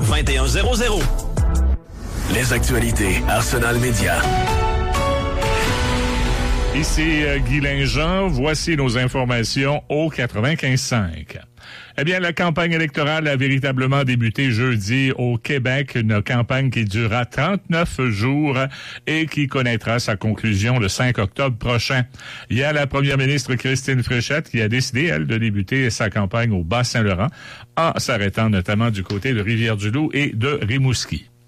2100. Les actualités Arsenal Média. Ici Guy Linjean, voici nos informations au 95.5. Eh bien, la campagne électorale a véritablement débuté jeudi au Québec, une campagne qui durera 39 jours et qui connaîtra sa conclusion le 5 octobre prochain. Il y a la première ministre Christine Fréchette qui a décidé, elle, de débuter sa campagne au Bas-Saint-Laurent en s'arrêtant notamment du côté de Rivière-du-Loup et de Rimouski.